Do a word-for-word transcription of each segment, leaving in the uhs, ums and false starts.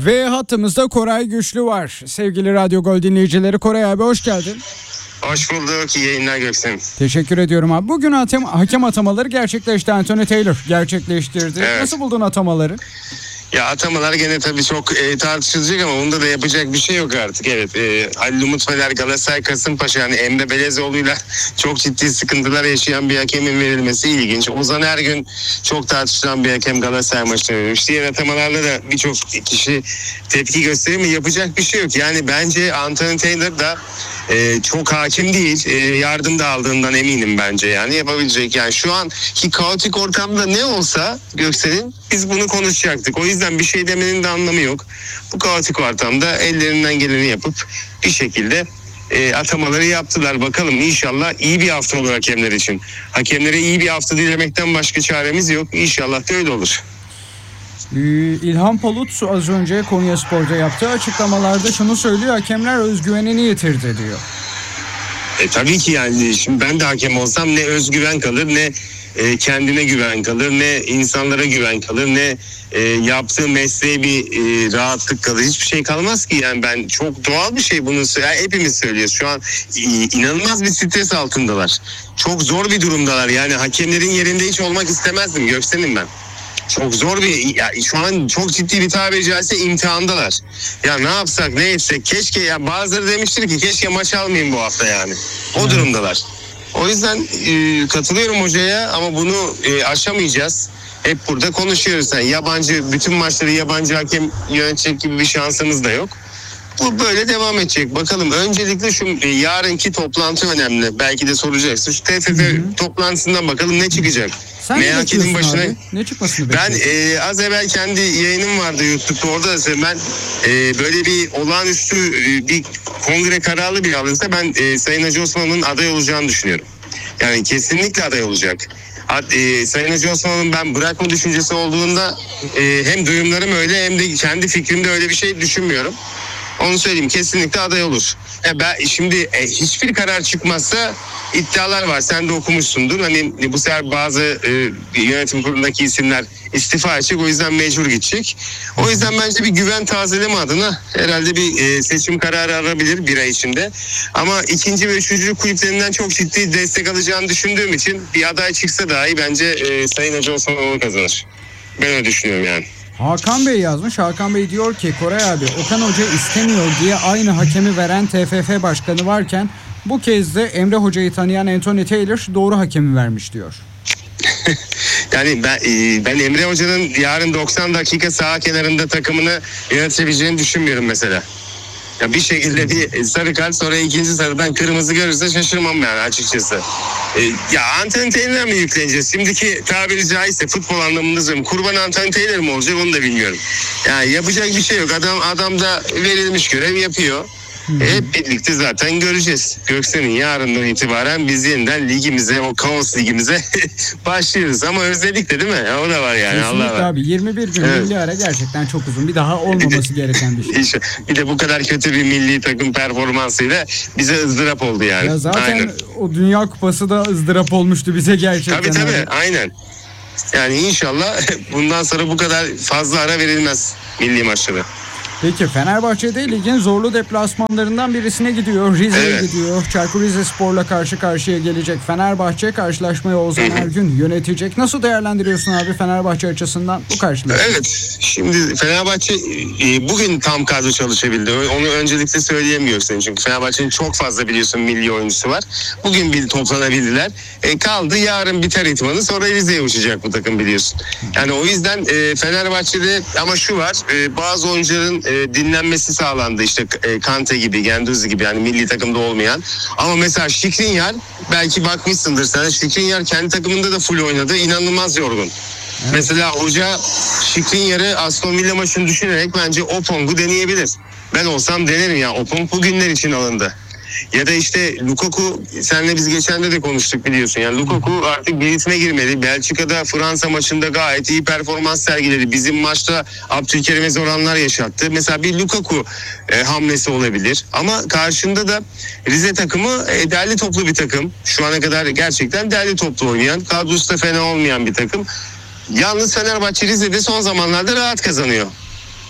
Ve hattımızda Koray Güçlü var. Sevgili Radyo Gol dinleyicileri, Koray abi hoş geldin. Hoş bulduk. İyi yayınlar Göksin. Teşekkür ediyorum abi. Bugün hakem, hakem atamaları gerçekleşti. Anthony Taylor gerçekleştirdi. Evet. Nasıl buldun atamaları? Ya atamalar gene tabii çok e, tartışılacak ama bunda da yapacak bir şey yok artık. Evet, e, Halil Umut Fener, Galatasaray, Kasımpaşa, yani Emre Belezoğlu'yla çok ciddi sıkıntılar yaşayan bir hakemin verilmesi ilginç. Ozan Ergün çok tartışılan bir hakem, Galatasaray maçına verilmiş. Diğer atamalarla da birçok kişi tepki gösteriyor ama yapacak bir şey yok. Yani bence Anthony Taylor da e, çok hakim değil. E, yardım da aldığından eminim bence, yani yapabilecek. Yani şu anki kaotik ortamda ne olsa Göksel'in, biz bunu konuşacaktık. O yüzden bir şey demenin de anlamı yok. Bu kaotik ortamda ellerinden geleni yapıp bir şekilde e, atamaları yaptılar. Bakalım, inşallah iyi bir hafta olur hakemler için. Hakemlere iyi bir hafta dilemekten başka çaremiz yok. İnşallah da öyle olur. Ee, İlhan Palut az önce Konyaspor'da yaptığı açıklamalarda şunu söylüyor: hakemler özgüvenini yitirdi diyor. E, tabii ki yani şimdi ben de hakem olsam ne özgüven kalır, ne e, kendine güven kalır, ne insanlara güven kalır, ne e, yaptığı mesleğe bir e, rahatlık kalır. Hiçbir şey kalmaz ki. Yani ben, çok doğal bir şey bunu yani hepimiz söylüyoruz. Şu an e, inanılmaz bir stres altındalar. Çok zor bir durumdalar. Yani hakemlerin yerinde hiç olmak istemezdim Göksel'im ben. Çok zor bir, ya şu an çok ciddi bir tabiri caizse imtihandalar. Ya ne yapsak ne etsek, keşke, ya bazıları demiştir ki keşke maç almayayım bu hafta yani. O evet. Durumdalar. O yüzden e, katılıyorum hocaya ama bunu e, aşamayacağız. Hep burada konuşuyoruz. Yani yabancı, bütün maçları yabancı hakem yönetecek gibi bir şansımız da yok. Bu böyle devam edecek. Bakalım, öncelikle şu e, yarınki toplantı önemli. Belki de soracaksın. Şu T F F Hı-hı. toplantısından bakalım ne çıkacak. Sen M H K'nin başına abi? Ne çıkmasını ben e, az evvel kendi yayınım vardı YouTube'da, orada da ben e, böyle bir olağanüstü e, bir kongre kararı bir alınsa ben e, Sayın Hacı Osman'ın aday olacağını düşünüyorum. Yani kesinlikle aday olacak. E, Sayın Hacı Osman'ın ben bırakma düşüncesi olduğunda e, hem duyumlarım öyle hem de kendi fikrimde öyle bir şey düşünmüyorum. Onu söyleyeyim, kesinlikle aday olur. E ben şimdi e, hiçbir karar çıkmazsa iddialar var. Sen de okumuşsundur. Hani bu sefer bazı e, yönetim kurulundaki isimler istifa edecek. O yüzden mecbur gidecek. O yüzden bence bir güven tazeleme adına herhalde bir e, seçim kararı alabilir bir ay içinde. Ama ikinci ve üçüncü kulüplerinden çok ciddi destek alacağını düşündüğüm için bir aday çıksa dahi bence e, Sayın Hacı Osmanoğlu kazanır. Ben öyle düşünüyorum yani. Hakan Bey yazmış. Hakan Bey diyor ki Koray abi, Okan Hoca istemiyor diye aynı hakemi veren T F F başkanı varken bu kez de Emre Hoca'yı tanıyan Anthony Taylor doğru hakemi vermiş diyor. Yani ben, ben Emre Hoca'nın yarın doksan dakika sağ kenarında takımını yönetebileceğini düşünmüyorum mesela. Ya bir şekilde bir sarı kart, sonra ikinci sarıdan kırmızı görürse şaşırmam yani açıkçası. Ee, ya Anthony Taylor'a mı yükleneceğiz? Şimdiki tabiri caizse futbol anlamında söylüyorum. Kurban Anthony Taylor mı olacak onu da bilmiyorum. Yani yapacak bir şey yok. Adam adam da verilmiş görev yapıyor. E, hep birlikte zaten göreceğiz. Göksel'in yarından itibaren biz yeniden ligimize, o kaos ligimize başlıyoruz. Ama özledik de değil mi? Ya, o da var yani. Kesinlikle Allah var. Abi yirmi bir gün evet. Milli ara gerçekten çok uzun. Bir daha olmaması bir de, gereken bir şey. Bir de bu kadar kötü bir milli takım performansıyla bize ızdırap oldu yani. Ya zaten aynen. O Dünya Kupası da ızdırap olmuştu bize gerçekten. Tabii tabii abi. Aynen. Yani inşallah bundan sonra bu kadar fazla ara verilmez milli maçlara. Peki Fenerbahçe'de ligin zorlu deplasmanlarından birisine gidiyor. Rize'ye evet. gidiyor. Çaykur Rizespor'la karşı karşıya gelecek. Fenerbahçe karşılaşmayı Ozan Ergün yönetecek. Nasıl değerlendiriyorsun abi Fenerbahçe açısından bu karşılaşmayı? Evet. Şimdi Fenerbahçe bugün tam kadro çalışabildi. Onu öncelikle söyleyemiyorsun. Çünkü Fenerbahçe'nin çok fazla biliyorsun milli oyuncusu var. Bugün bir toplanabildiler. E, kaldı yarın biter itmanı. Sonra Rize'ye uçacak bu takım biliyorsun. Yani o yüzden e, Fenerbahçe'de ama şu var. E, bazı oyuncuların E, dinlenmesi sağlandı, işte e, Kante gibi, Gendouzi gibi, yani milli takımda olmayan. Ama mesela Skriniar, belki bakmışsındır sen, Skriniar kendi takımında da full oynadı, inanılmaz yorgun. Evet. Mesela hoca Skriniar'ı Aston Villa maçını düşünerek bence Opong'u deneyebilir. Ben olsam denerim ya, Opong bugünler için alındı. Ya da işte Lukaku, seninle biz geçen de de konuştuk biliyorsun. Yani Lukaku artık bir ritme girmeli. Belçika'da, Fransa maçında gayet iyi performans sergiledi. Bizim maçta Abdülkerim'e zor anlar yaşattı. Mesela bir Lukaku e, hamlesi olabilir. Ama karşında da Rize takımı e, derli toplu bir takım. Şu ana kadar gerçekten derli toplu oynayan, kadrosu da fena olmayan bir takım. Yalnız Fenerbahçe Rize'de son zamanlarda rahat kazanıyor.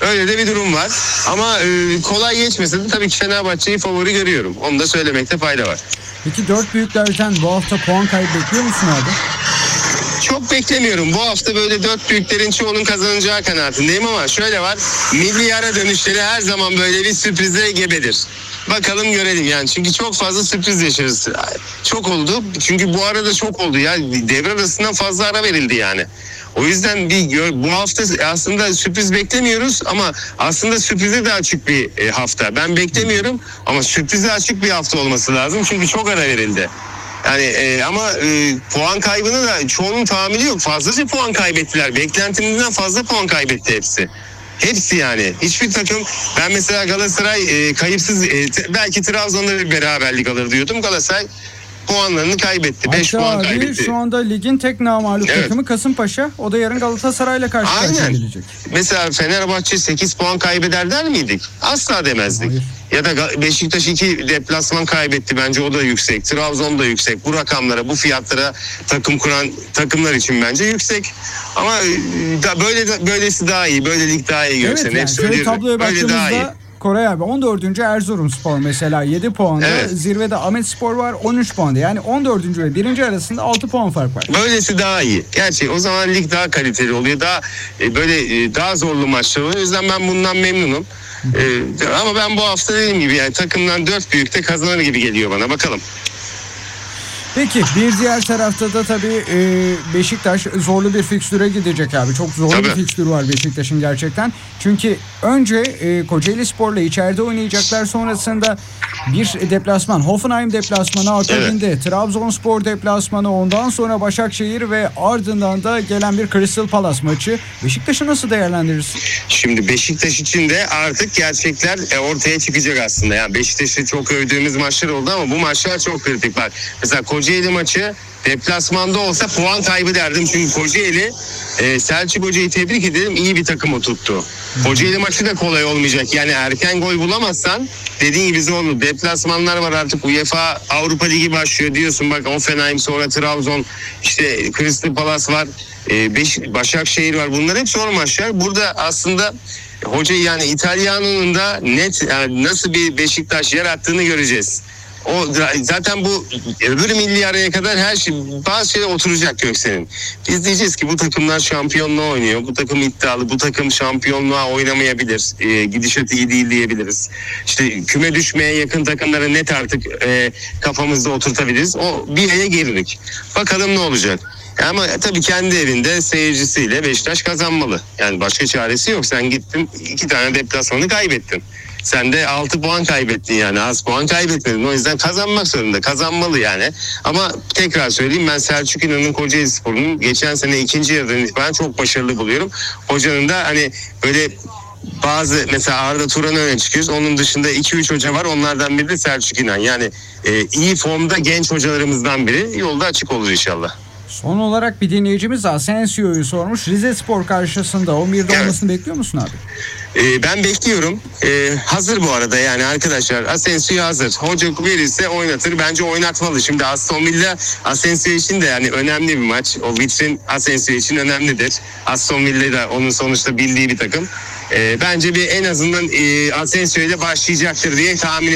Öyle de bir durum var. Ama e, kolay geçmese de tabii ki Fenerbahçe'yi favori görüyorum. Onu da söylemekte fayda var. Peki dört büyüklerden bu hafta puan kaybı bekliyor musun abi? Çok beklemiyorum. Bu hafta böyle dört büyüklerin çoğunun kazanacağı kanaatindeyim ama şöyle var. Milli ara dönüşleri her zaman böyle bir sürprize gebedir. Bakalım görelim yani. Çünkü çok fazla sürpriz yaşarız. Çok oldu. Çünkü bu arada çok oldu ya. Devre arasından fazla ara verildi yani. O yüzden bir bu hafta aslında sürpriz beklemiyoruz ama aslında sürprize de açık bir hafta. Ben beklemiyorum ama sürprize açık bir hafta olması lazım. Çünkü çok ara verildi. Yani e, ama e, puan kaybını da çoğunun tahammülü yok. Fazlaca puan kaybettiler. Beklentimizden fazla puan kaybetti hepsi. Hepsi yani. Hiçbir takım, ben mesela Galatasaray e, kayıpsız e, t- belki Trabzon'da bir beraberlik alır diyordum. Galatasaray puanlarını kaybetti. beş puan abi, kaybetti. şu anda ligin tek namağlup Evet. takımı Kasımpaşa. O da yarın Galatasaray'la karşı karşıya Aynen. gelecek. Mesela Fenerbahçe sekiz puan kaybeder der miydik? Asla demezdik. Hayır. Ya da Ga- Beşiktaş iki deplasman kaybetti. Bence o da yüksek. Trabzon da yüksek. Bu rakamlara, bu fiyatlara takım kuran takımlar için bence yüksek. Ama e, da böyle de- böylesi daha iyi. Böylelik daha iyi Evet görsene. yani Hep şöyle söylüyorum. tabloya Böyle daha iyi. baktığımızda Koray abi on dördüncü Erzurumspor mesela yedi puanda. Evet. Zirvede Ahmetspor var on üç puanda. Yani on dördüncü ve birinci arasında altı puan fark var. Böylesi daha iyi. Gerçi o zaman lig daha kaliteli oluyor. Daha e, böyle e, daha zorlu maçlar oluyor. O yüzden ben bundan memnunum. E, ama ben bu hafta dediğim gibi yani takımdan dört büyükte kazanır gibi geliyor bana. Bakalım. Peki bir diğer tarafta da tabii e, Beşiktaş zorlu bir fikstüre gidecek abi. Çok zorlu Tabii. bir fikstür var Beşiktaş'ın gerçekten. Çünkü önce e, Kocaeli Spor'la içeride oynayacaklar. Sonrasında bir deplasman, Hoffenheim deplasmanı akabinde, evet. Trabzonspor deplasmanı, ondan sonra Başakşehir ve ardından da gelen bir Crystal Palace maçı. Beşiktaş'ı nasıl değerlendirirsin? Şimdi Beşiktaş için de artık gerçekler e, ortaya çıkacak aslında. Yani Beşiktaş'ı çok övdüğümüz maçlar oldu ama bu maçlar çok kritik. Bak mesela Kocaeli maçı deplasmanda olsa puan kaybı derdim. Çünkü Kocaeli, e, Selçuk Hoca'yı tebrik edelim, iyi bir takım oturttu. Kocaeli maçı da kolay olmayacak. Yani erken gol bulamazsan dediğin gibi zorlu. Deplasmanlar var artık. UEFA Avrupa Ligi başlıyor diyorsun. Bak Hoffenheim, sonra Trabzon, işte Crystal Palace var. E, Beş, Başakşehir var. Bunlar hep zor maçlar. Burada aslında hoca yani İtalyan'ın da net yani nasıl bir Beşiktaş yarattığını göreceğiz. O zaten bu öbür milli araya kadar her şey bazı şeyler oturacak Göksel'in. Biz diyeceğiz ki bu takımlar şampiyonluğa oynuyor. Bu takım iddialı. Bu takım şampiyonluğa oynamayabilir. E, gidişatı iyi değil diyebiliriz. İşte küme düşmeye yakın takımlara net artık e, kafamızda oturtabiliriz. O bir aya gerilik. Bakalım ne olacak. Ama tabii kendi evinde seyircisiyle Beşiktaş kazanmalı. Yani başka çaresi yok. Sen gittin iki tane deplasmanı kaybettin. Sen de altı puan kaybettin yani az puan kaybetmedin. O yüzden kazanmak zorunda. Kazanmalı yani. Ama tekrar söyleyeyim ben Selçuk İnan'ın Kocaeli Spor'un geçen sene ikinci yarıdan itibaren çok başarılı buluyorum. Hocanın da hani böyle bazı mesela Arda Turan'ı öne çıkıyoruz. Onun dışında iki üç hoca var. Onlardan biri de Selçuk İnan. Yani e, iyi formda genç hocalarımızdan biri. Yolda açık olur inşallah. Son olarak bir dinleyicimiz Asensio'yu sormuş. Rizespor karşısında on birde Evet. olmasını bekliyor musun abi? Ee, ben bekliyorum. Ee, hazır bu arada yani arkadaşlar. Asensio hazır. Hoca verirse oynatır. Bence oynatmalı. Şimdi Aston Villa Asensio için de yani önemli bir maç. O vitrin Asensio için önemlidir. Aston Villa da onun sonuçta bildiği bir takım. Ee, bence bir en azından e, Asensio ile başlayacaktır diye tahmin